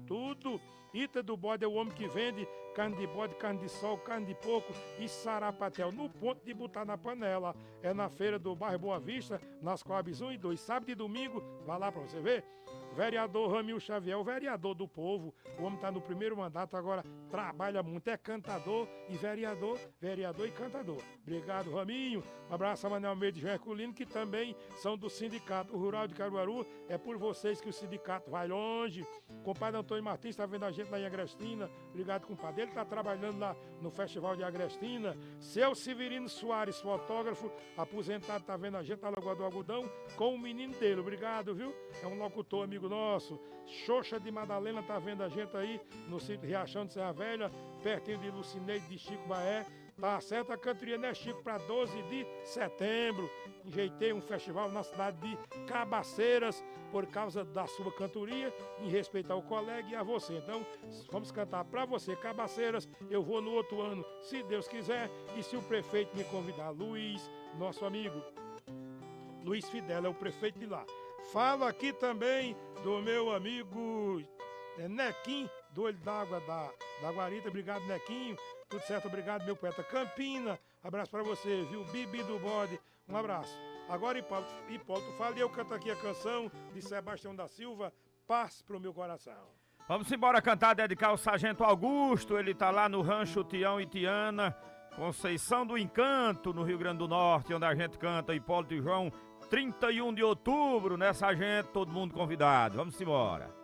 tudo. Ita do Bode é o homem que vende carne de bode, carne de sol, carne de porco e sarapatel, no ponto de botar na panela. É na feira do bairro Boa Vista, nas Coabs 1 e 2, sábado e domingo, vai lá pra você ver. Vereador Ramil Xavier, o vereador do povo, o homem tá no primeiro mandato, agora trabalha muito, é cantador e vereador, vereador e cantador. Obrigado, Raminho. Um abraço a Manuel Almeida e João Herculino, que também são do Sindicato Rural de Caruaru. É por vocês que o sindicato vai longe. Compadre Antônio Martins está vendo a gente lá em Agrestina. Obrigado, compadre. Ele está trabalhando lá no Festival de Agrestina. Seu Severino Soares, fotógrafo, aposentado, está vendo a gente na Lagoa do Algodão com o menino dele. Obrigado, viu? É um locutor amigo nosso. Xoxa de Madalena está vendo a gente aí no sítio Riachão de Serra Velha, pertinho de Lucineide de Chico Baé. Tá certo a cantoria, né, Chico? Para 12 de setembro. Enjeitei um festival na cidade de Cabaceiras por causa da sua cantoria, em respeitar o colega e a você. Então, vamos cantar para você, Cabaceiras. Eu vou no outro ano, se Deus quiser, e se o prefeito me convidar. Luiz, nosso amigo Luiz Fidel, é o prefeito de lá. Falo aqui também do meu amigo Nequim, do Olho d'Água da Guarita. Obrigado, Nequinho. Tudo certo, obrigado, meu poeta. Campina, abraço pra você, viu? Bibi do Bode, um abraço. Agora, Hipólito, fale, eu canto aqui a canção de Sebastião da Silva, Paz pro meu coração. Vamos embora cantar, dedicar ao Sargento Augusto, ele tá lá no Rancho Tião e Tiana, Conceição do Encanto, no Rio Grande do Norte, onde a gente canta Hipólito e João, 31 de outubro, nessa gente, todo mundo convidado. Vamos embora.